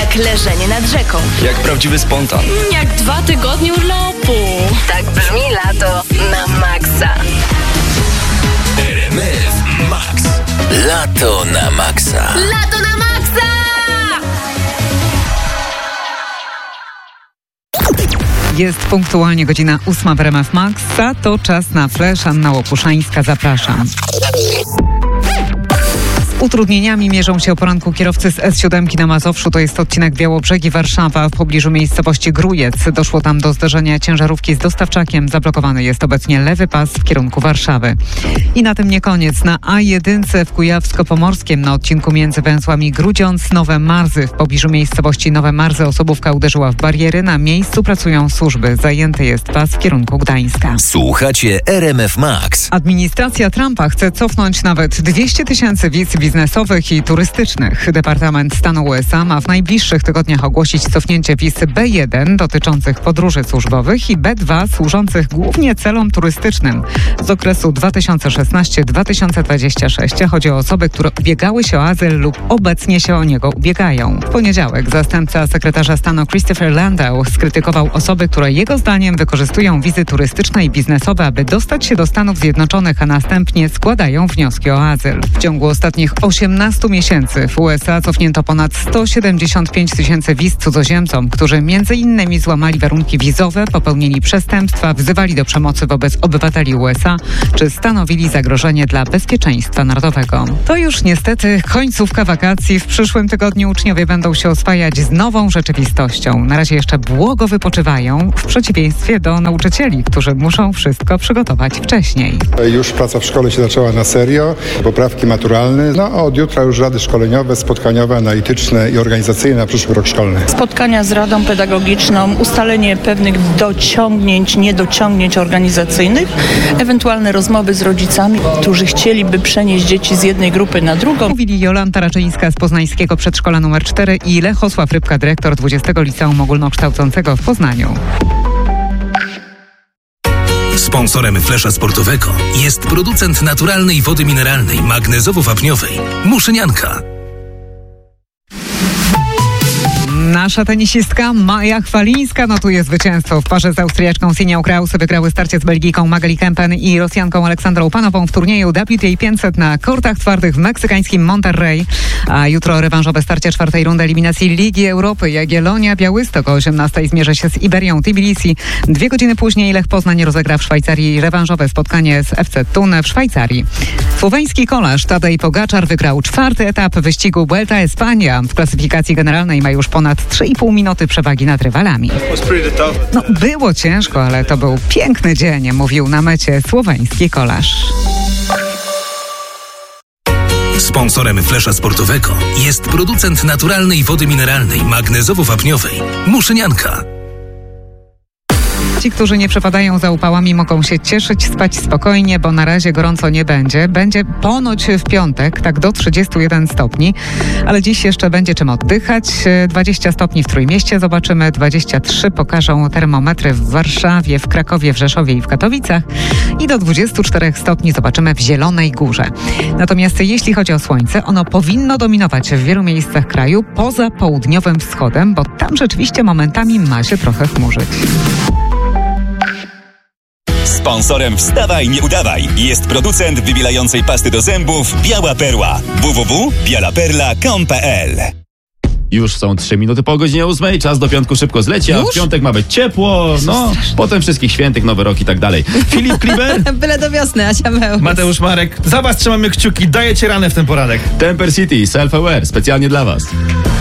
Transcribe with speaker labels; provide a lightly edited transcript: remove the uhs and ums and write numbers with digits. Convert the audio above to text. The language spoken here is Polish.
Speaker 1: Jak leżenie nad rzeką.
Speaker 2: Jak prawdziwy spontan.
Speaker 1: Jak 2 tygodnie urlopu. Tak brzmi lato na maksa.
Speaker 3: RMF Max. Lato na maksa.
Speaker 1: Lato na maksa!
Speaker 4: Jest punktualnie godzina 8 w RMF Max, a to czas na Flash. Anna Łopuszańska, zapraszam. Z utrudnieniami mierzą się o poranku kierowcy z S7 na Mazowszu. To jest odcinek Białobrzegi-Warszawa w pobliżu miejscowości Grójec. Doszło tam do zderzenia ciężarówki z dostawczakiem. Zablokowany jest obecnie lewy pas w kierunku Warszawy. I na tym nie koniec. Na A1 w Kujawsko-Pomorskiem na odcinku między węzłami Grudziądz-Nowe Marzy w pobliżu miejscowości Nowe Marzy osobówka uderzyła w bariery. Na miejscu pracują służby. Zajęty jest pas w kierunku Gdańska.
Speaker 3: Słuchacie RMF Max.
Speaker 4: Administracja Trumpa chce cofnąć nawet 200 000 wiz biznesowych i turystycznych. Departament Stanu USA ma w najbliższych tygodniach ogłosić cofnięcie wiz B1 dotyczących podróży służbowych i B2 służących głównie celom turystycznym z okresu 2016-2026. Chodzi o osoby, które ubiegały się o azyl lub obecnie się o niego ubiegają. W poniedziałek zastępca sekretarza stanu Christopher Landau skrytykował osoby, które jego zdaniem wykorzystują wizy turystyczne i biznesowe, aby dostać się do Stanów Zjednoczonych, a następnie składają wnioski o azyl. W ciągu ostatnich 18 miesięcy w USA cofnięto ponad 175 000 wiz cudzoziemcom, którzy m.in. złamali warunki wizowe, popełnili przestępstwa, wzywali do przemocy wobec obywateli USA, czy stanowili zagrożenie dla bezpieczeństwa narodowego. To już niestety końcówka wakacji. W przyszłym tygodniu uczniowie będą się oswajać z nową rzeczywistością. Na razie jeszcze błogo wypoczywają, w przeciwieństwie do nauczycieli, którzy muszą wszystko przygotować wcześniej.
Speaker 5: Już praca w szkole się zaczęła na serio, poprawki maturalne. A od jutra już rady szkoleniowe, spotkaniowe, analityczne i organizacyjne na przyszły rok szkolny.
Speaker 6: Spotkania z Radą Pedagogiczną, ustalenie pewnych dociągnięć, niedociągnięć organizacyjnych, ewentualne rozmowy z rodzicami, którzy chcieliby przenieść dzieci z jednej grupy na drugą.
Speaker 4: Mówili Jolanta Raczyńska z poznańskiego przedszkola nr 4 i Lechosław Rybka, dyrektor 20 Liceum Ogólnokształcącego w Poznaniu.
Speaker 3: Sponsorem Flesza Sportowego jest producent naturalnej wody mineralnej magnezowo-wapniowej Muszynianka.
Speaker 4: Nasza tenisistka Maja Chwalińska notuje zwycięstwo. W parze z Austriaczką Sinią Kraus wygrały starcie z Belgijką Magali Kempen i Rosjanką Aleksandrą Panową w turnieju WTA 500 na kortach twardych w meksykańskim Monterrey. A jutro rewanżowe starcie 4. rundy eliminacji Ligi Europy. Jagiellonia Białystok o 18:00 zmierzy się z Iberią Tbilisi. 2 godziny później Lech Poznań rozegra w Szwajcarii rewanżowe spotkanie z FC Thun w Szwajcarii. Słoweński kolarz Tadej Pogaczar wygrał 4. etap wyścigu Vuelta a España. W klasyfikacji generalnej ma już ponad 3,5 minuty przewagi nad rywalami. Było ciężko, ale to był piękny dzień, mówił na mecie słoweński kolarz.
Speaker 3: Sponsorem Flesza Sportowego jest producent naturalnej wody mineralnej magnezowo-wapniowej Muszynianka.
Speaker 4: Ci, którzy nie przepadają za upałami, mogą się cieszyć, spać spokojnie, bo na razie gorąco nie będzie. Będzie ponoć w piątek, tak do 31 stopni, ale dziś jeszcze będzie czym oddychać. 20 stopni w Trójmieście zobaczymy, 23 pokażą termometry w Warszawie, w Krakowie, w Rzeszowie i w Katowicach i do 24 stopni zobaczymy w Zielonej Górze. Natomiast jeśli chodzi o słońce, ono powinno dominować w wielu miejscach kraju, poza południowym wschodem, bo tam rzeczywiście momentami ma się trochę chmurzyć.
Speaker 7: Sponsorem Wstawaj, nie udawaj jest producent wybielającej pasty do zębów Biała Perła. www.bialaperla.com.pl.
Speaker 8: Już są 3 minuty po godzinie 8. Czas do piątku szybko zleci, a w piątek ma być ciepło, potem wszystkich świętych, Nowy Rok i tak dalej. Filip Kliber.
Speaker 9: Byle do wiosny, Asia Mełus.
Speaker 10: Mateusz Marek. Za was trzymamy kciuki, dajecie ranę w ten poranek.
Speaker 8: Temper City, Self-Aware, specjalnie dla was.